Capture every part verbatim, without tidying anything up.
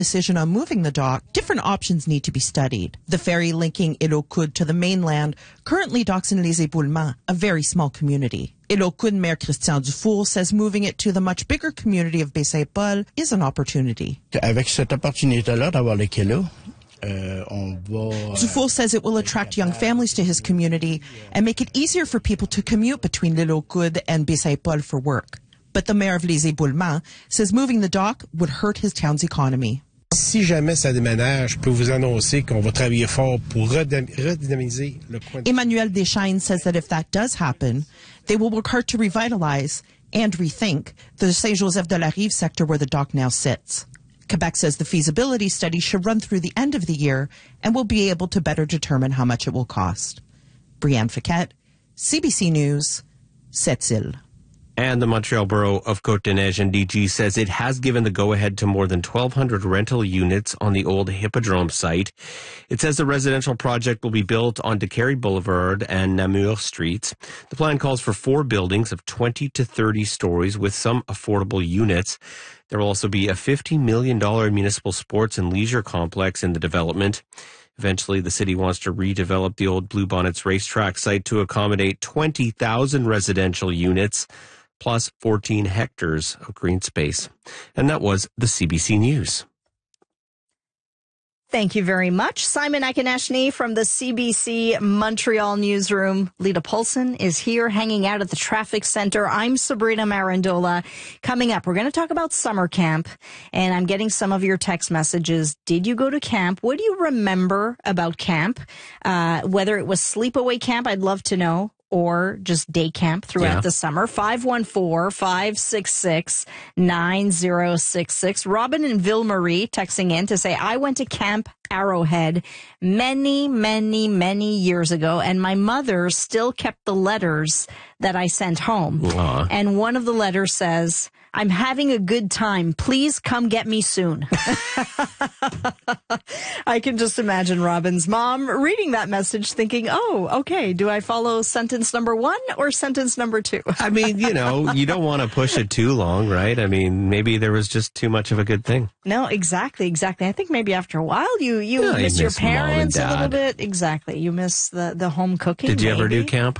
decision on moving the dock, different options need to be studied. The ferry linking Île-aux-Coudes to the mainland currently docks in Les Éboulements, a very small community. Île-aux-Coudes Mayor Christian Dufour says moving it to the much bigger community of Baie-Saint-Paul is an opportunity. Avec cette opportunité-là d'avoir les kilos, Uh, on va... Dufour says it will attract young families to his community and make it easier for people to commute between L'Île-aux-Coudes and Baie-Saint-Paul for work. But the mayor of Les Éboulements says moving the dock would hurt his town's economy. Si jamais ça déménage, je peux vous annoncer qu'on va travailler fort pour redynamiser le coin. Emmanuel Deschaines says that if that does happen, they will work hard to revitalize and rethink the Saint-Joseph de la Rive sector where the dock now sits. Quebec says the feasibility study should run through the end of the year and will be able to better determine how much it will cost. Brianne Fiquet, C B C News, Sept-Îles. And the Montreal Borough of Côte-des-Neiges and D G says it has given the go-ahead to more than twelve hundred rental units on the old Hippodrome site. It says the residential project will be built on Décarie Boulevard and Namur streets. The plan calls for four buildings of twenty to thirty stories with some affordable units. There will also be a fifty million dollars municipal sports and leisure complex in the development. Eventually, the city wants to redevelop the old Bluebonnets racetrack site to accommodate twenty thousand residential units, plus fourteen hectares of green space. And that was the C B C News. Thank you very much. Simon Akinashni from the C B C Montreal newsroom. Lita Paulson is here hanging out at the traffic center. I'm Sabrina Marandola. Coming up, we're going to talk about summer camp, and I'm getting some of your text messages. Did you go to camp? What do you remember about camp? Uh, whether it was sleepaway camp, I'd love to know. Or just day camp throughout yeah. the summer. five one four, five six six, nine zero six six. Robin and Ville-Marie texting in to say, I went to Camp Arrowhead many, many, many years ago, and my mother still kept the letters that I sent home. Aww. And one of the letters says, I'm having a good time. Please come get me soon. I can just imagine Robin's mom reading that message thinking, oh, okay, do I follow sentence number one or sentence number two? I mean, you know, you don't want to push it too long, right? I mean, maybe there was just too much of a good thing. No, exactly, exactly. I think maybe after a while you, you yeah, miss you your miss parents a little bit. Exactly. You miss the, the home cooking. Did you maybe. ever do camp?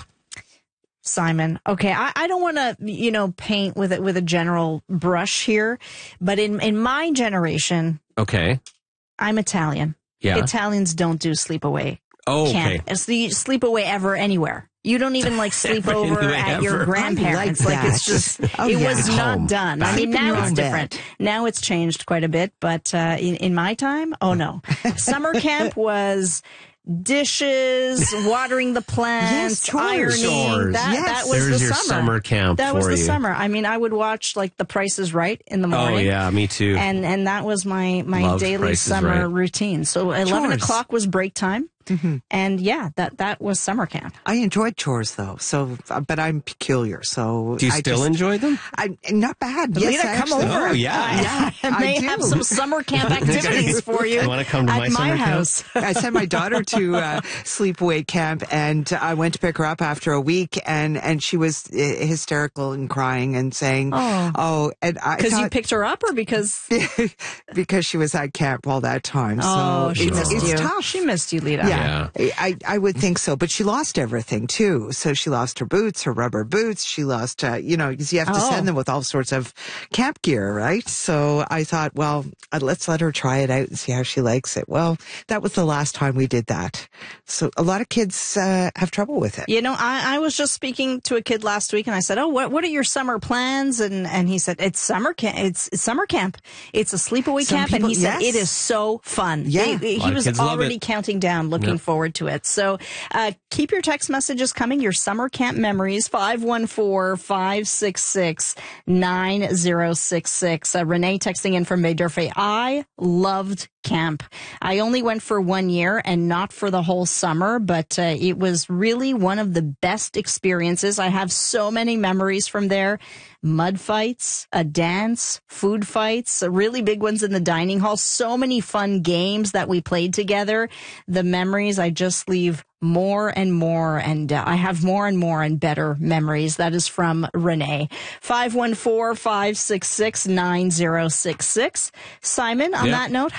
Simon. Okay, I, I don't want to, you know, paint with it with a general brush here, but in in my generation, okay, I'm Italian. Yeah, Italians don't do sleepaway oh, camp. Okay, It's the sleepaway ever anywhere. You don't even like sleep over at ever. your grandparents. Like, like it's just, oh, it yeah. was not Home. done. Back I mean, now it's different. Bed. Now it's changed quite a bit, but uh, in, in my time, oh no, summer camp was dishes, watering the plants, yes, chores. ironing. Chores. That, Yes. that was There's the your summer. summer camp That for was the you. summer. I mean, I would watch like The Price is Right in the morning. Oh yeah, me too. And and that was my my Loved daily Price is summer Right. routine. So eleven Chores. o'clock was break time. Mm-hmm. And yeah, that that was summer camp. I enjoyed chores though, so but I'm peculiar. So do you I still just, enjoy them? I not bad. Yes, Lita, I come actually- over. Oh, yeah. yeah. I may I do. have some summer camp activities for you. You want to come to at my summer camp? house. I sent my daughter to uh, sleepaway camp, and I went to pick her up after a week, and, and she was uh, hysterical and crying and saying, Oh. "Oh," and I Because you thought- picked her up, or because because she was at camp all that time. oh, so she it's, missed it's you. tough. She missed you, Lita. Yeah, I, I would think so. But she lost everything too. So she lost her boots, her rubber boots. She lost, uh, you know, because you have to Oh. send them with all sorts of camp gear, right? So I thought, well, uh, let's let her try it out and see how she likes it. Well, that was the last time we did that. So a lot of kids uh, have trouble with it. You know, I, I was just speaking to a kid last week, and I said, "Oh, what what are your summer plans?" And and he said, "It's summer camp. It's, it's summer camp. It's a sleepaway Some camp." people- and he said, yes. "It is so fun." Yeah. He, A lot he of was kids love already it. counting down, looking Yep. forward to it. So uh, keep your text messages coming. Your summer camp memories. five one four, five six six, nine zero six six. Uh, Renee texting in from Baie-D'Urfé. I loved camp. I only went for one year and not for the whole summer, but uh, it was really one of the best experiences. I have so many memories from there. Mud fights, a dance, food fights, uh, really big ones in the dining hall. So many fun games that we played together. The memories, I just leave more and more, and uh, I have more and more and better memories. That is from Renee. five one four, five six six, nine zero six six. Simon, on Yeah. that note,